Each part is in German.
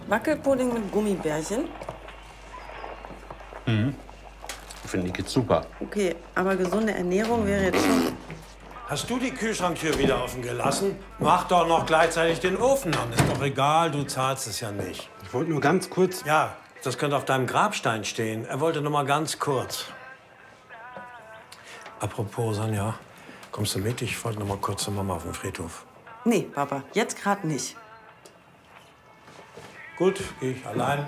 Wackelpudding mit Gummibärchen? Finde die Kids super. Okay, aber gesunde Ernährung wäre jetzt schon... Hast du die Kühlschranktür wieder offen gelassen? Mach doch noch gleichzeitig den Ofen an. Ist doch egal, du zahlst es ja nicht. Ich wollte nur ganz kurz... Ja, das könnte auf deinem Grabstein stehen. Er wollte nur mal ganz kurz. Apropos, Sonja, kommst du mit? Ich wollte noch mal kurz zur Mama auf den Friedhof. Nee, Papa, jetzt gerade nicht. Gut, gehe ich allein.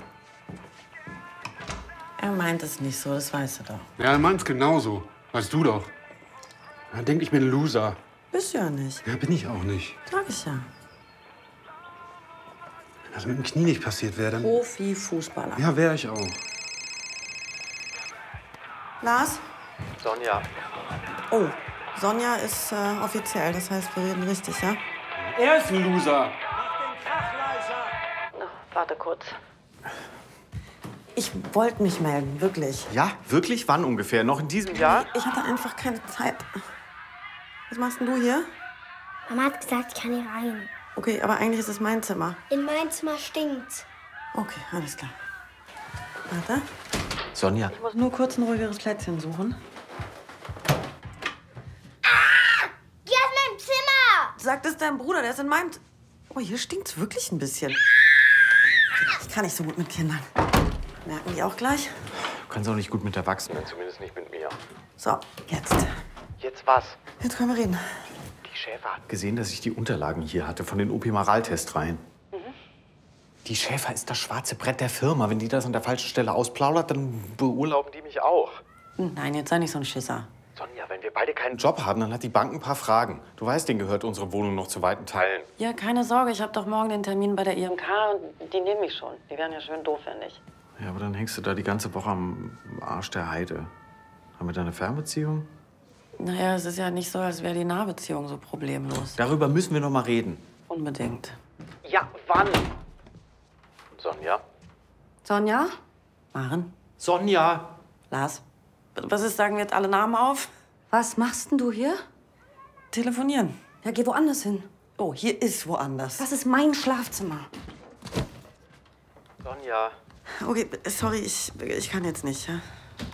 Er meint es nicht so, das weißt du doch. Ja, er meint's genauso. Weißt du doch. Er denkt, ich bin ein Loser. Bist du ja nicht. Ja, bin ich auch nicht. Sag ich ja. Wenn das mit dem Knie nicht passiert wäre, dann... Profi-Fußballer. Ja, wäre ich auch. Lars? Sonja. Oh, Sonja ist offiziell, das heißt, wir reden richtig, ja? Er ist ein Loser. Warte kurz. Ich wollte mich melden, wirklich. Ja, wirklich? Wann ungefähr? Noch in diesem Jahr? Ich hatte einfach keine Zeit. Was machst denn du hier? Mama hat gesagt, ich kann hier rein. Okay, aber eigentlich ist es mein Zimmer. In mein Zimmer stinkt's. Okay, alles klar. Warte. Sonja. Ich muss nur kurz ein ruhigeres Plätzchen suchen. Die aus meinem Zimmer! Sag das deinem Bruder, der ist in meinem... Oh, hier stinkt's wirklich ein bisschen. Ich kann nicht so gut mit Kindern. Merken die auch gleich? Du kannst auch nicht gut mit Erwachsenen, zumindest nicht mit mir. So, jetzt. Jetzt was? Jetzt können wir reden. Die Schäfer hat gesehen, dass ich die Unterlagen hier hatte von den OP-Maral-Testreihen. Die Schäfer ist das schwarze Brett der Firma. Wenn die das an der falschen Stelle ausplaudert, dann beurlauben die mich auch. Nein, jetzt sei nicht so ein Schisser. Sonja, wenn wir beide keinen Job haben, dann hat die Bank ein paar Fragen. Du weißt, denen gehört unsere Wohnung noch zu weiten Teilen. Ja, keine Sorge, ich habe doch morgen den Termin bei der IMK und die nehmen mich schon. Die wären ja schön doof, wenn nicht. Ja, aber dann hängst du da die ganze Woche am Arsch der Heide. Haben wir da eine Fernbeziehung? Naja, es ist ja nicht so, als wäre die Nahbeziehung so problemlos. Darüber müssen wir noch mal reden. Unbedingt. Ja, wann? Sonja? Sonja? Maren? Sonja! Lars? Was ist, sagen wir jetzt alle Namen auf? Was machst denn du hier? Telefonieren. Ja, geh woanders hin. Oh, hier ist woanders. Das ist mein Schlafzimmer. Sonja. Okay, sorry, ich kann jetzt nicht. Ja?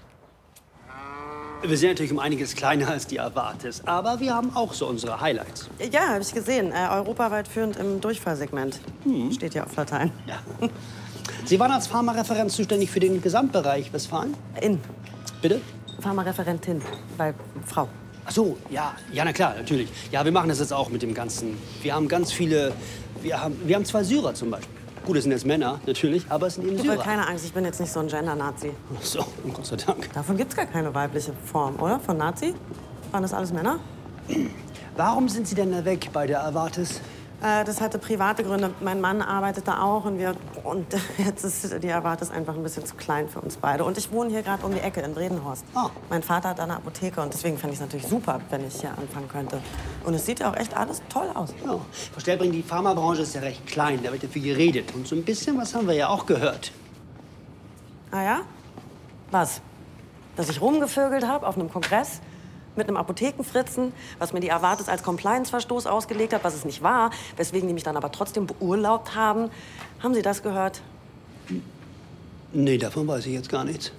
Wir sind natürlich um einiges kleiner als die Erwartes, aber wir haben auch so unsere Highlights. Ja, habe ich gesehen. Europaweit führend im Durchfallsegment. Steht ja auf Latein. Ja. Sie waren als Pharmareferent zuständig für den Gesamtbereich Westfalen? In. Bitte? Pharmareferentin, bei Frau. Ach so, ja, na klar, natürlich. Ja, wir machen das jetzt auch mit dem Ganzen. Wir haben ganz viele, wir haben 2 Syrer zum Beispiel. Gut, es sind jetzt Männer, natürlich, aber es sind eben Syrer. Keine Angst, ich bin jetzt nicht so ein Gender-Nazi. Ach so, Gott sei Dank. Davon gibt's gar keine weibliche Form, oder? Von Nazi? Waren das alles Männer? Warum sind Sie denn da weg bei der Erwartes? Das hatte private Gründe. Mein Mann arbeitet da auch und jetzt ist die Erwartes einfach ein bisschen zu klein für uns beide. Und ich wohne hier gerade um die Ecke in Bredenhorst. Ah. Mein Vater hat da eine Apotheke und deswegen fände ich es natürlich super, wenn ich hier anfangen könnte. Und es sieht ja auch echt alles toll aus. Ja. Frau Stellbring, die Pharmabranche ist ja recht klein, da wird ja viel geredet. Und so ein bisschen was haben wir ja auch gehört. Ah ja? Was? Dass ich rumgevögelt habe auf einem Kongress? Mit einem Apothekenfritzen, was mir die Erwartes als Compliance-Verstoß ausgelegt hat, was es nicht war, weswegen die mich dann aber trotzdem beurlaubt haben. Haben Sie das gehört? Nee, davon weiß ich jetzt gar nichts.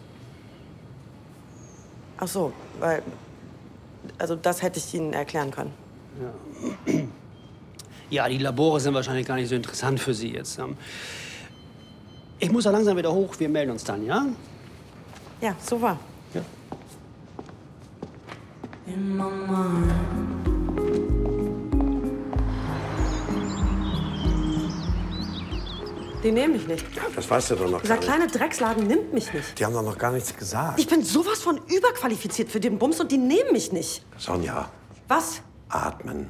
Ach so, weil... Also das hätte ich Ihnen erklären können. Ja, die Labore sind wahrscheinlich gar nicht so interessant für Sie jetzt. Ich muss ja langsam wieder hoch, wir melden uns dann, ja? Ja, super. Ja. Die nehmen mich nicht. Ja, das weißt du doch noch Dieser gar kleine Drecksladen nimmt mich nicht. Die haben doch noch gar nichts gesagt. Ich bin sowas von überqualifiziert für den Bums und die nehmen mich nicht. Sonja, Was? atmen.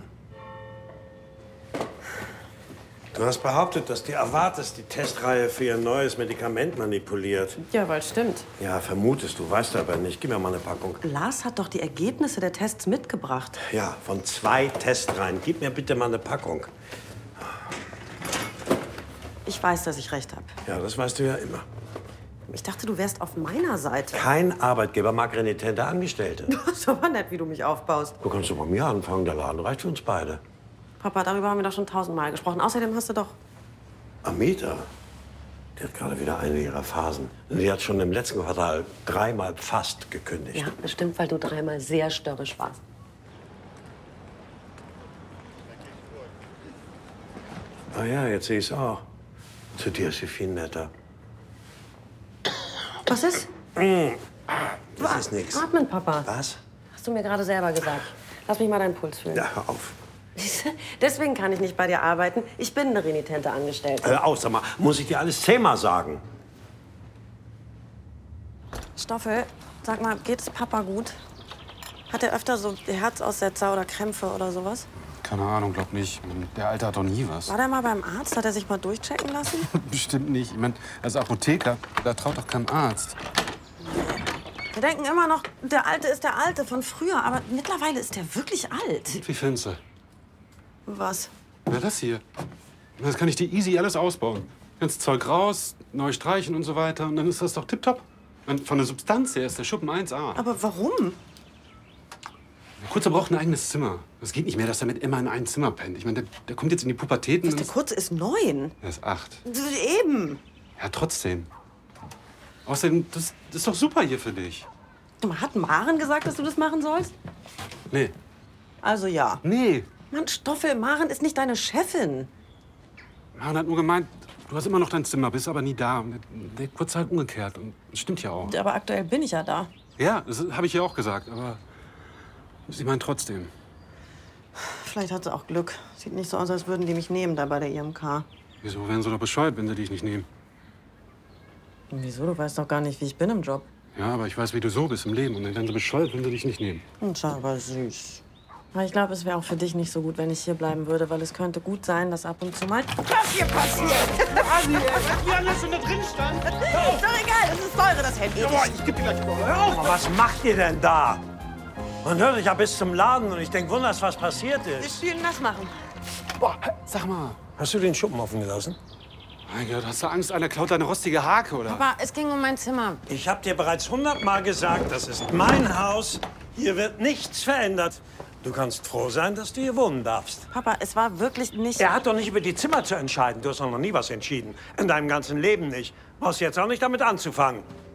Du hast behauptet, dass die Erwartes die Testreihe für ihr neues Medikament manipuliert. Ja, weil stimmt. Ja, vermutest du, weißt du aber nicht. Gib mir mal eine Packung. Lars hat doch die Ergebnisse der Tests mitgebracht. Ja, von 2 Testreihen. Gib mir bitte mal eine Packung. Ich weiß, dass ich recht habe. Ja, das weißt du ja immer. Ich dachte, du wärst auf meiner Seite. Kein Arbeitgeber mag renitente Angestellte. Das ist aber nett, wie du mich aufbaust. Du kannst doch bei mir anfangen, der Laden reicht für uns beide. Papa, darüber haben wir doch schon 1000-mal gesprochen. Außerdem hast du doch... Amita, Die hat gerade wieder eine ihrer Phasen. Sie hat schon im letzten Quartal 3-mal fast gekündigt. Ja, bestimmt, weil du 3-mal sehr störrisch warst. Ah ja, jetzt sehe ich es auch. Zu dir ist sie viel netter. Was ist? Das ist nichts. Atmen, Papa. Was? Hast du mir gerade selber gesagt. Lass mich mal deinen Puls fühlen. Ja, hör auf. Deswegen kann ich nicht bei dir arbeiten. Ich bin eine renitente Angestellte. Hör auf, sag mal, muss ich dir alles 10-mal sagen? Stoffel, sag mal, geht es Papa gut? Hat er öfter so Herzaussetzer oder Krämpfe oder sowas? Keine Ahnung, glaub nicht. Der Alte hat doch nie was. War der mal beim Arzt? Hat er sich mal durchchecken lassen? Bestimmt nicht. Ich meine, als Apotheker, da traut doch kein Arzt. Wir denken immer noch, der Alte ist der Alte von früher. Aber mittlerweile ist der wirklich alt. Wie findest du? Was? Na, das hier. Das kann ich dir easy alles ausbauen. Ganz Zeug raus, neu streichen und so weiter. Und dann ist das doch tipptopp. Und von der Substanz her ist der Schuppen 1A. Aber warum? Der Kurze braucht ein eigenes Zimmer. Es geht nicht mehr, dass er mit immer in einem Zimmer pennt. Ich meine, der kommt jetzt in die Pubertät. Der Kurze ist 9. Er ist 8. Eben. Ja, trotzdem. Außerdem, das ist doch super hier für dich. Hat Maren gesagt, dass du das machen sollst? Nee. Also ja. Nee. Mann, Stoffel, Maren ist nicht deine Chefin. Maren hat nur gemeint, du hast immer noch dein Zimmer, bist aber nie da. Und der Kurze halt umgekehrt. Und das stimmt ja auch. Aber aktuell bin ich ja da. Ja, das habe ich ja auch gesagt. Aber sie meint trotzdem. Vielleicht hat sie auch Glück. Sieht nicht so aus, als würden die mich nehmen da bei der IMK. Wieso wären sie doch bescheuert, wenn sie dich nicht nehmen? Wieso? Du weißt doch gar nicht, wie ich bin im Job. Ja, aber ich weiß, wie du so bist im Leben. Und dann wären sie bescheuert, wenn sie dich nicht nehmen. Und aber süß. Aber ich glaube, es wäre auch für dich nicht so gut, wenn ich hier bleiben würde, weil es könnte gut sein, dass ab und zu mal das hier passiert. Wie alles schon da drin stand. Ist doch egal, das ist teure, das Handy. Ich geb dir gleich mal. Hör auf. Aber was macht ihr denn da? Man hört euch ja bis zum Laden und ich denke, wunders, was passiert Wir ist. spielen das machen. Boah, sag mal. Hast du den Schuppen offen gelassen? Mein Gott, hast du Angst, einer klaut deine rostige Hake, oder? Aber es ging um mein Zimmer. Ich habe dir bereits 100-mal gesagt, das ist mein Haus. Hier wird nichts verändert. Du kannst froh sein, dass du hier wohnen darfst. Papa, es war wirklich nicht... Er hat doch nicht über die Zimmer zu entscheiden. Du hast doch noch nie was entschieden. In deinem ganzen Leben nicht. Brauchst jetzt auch nicht damit anzufangen.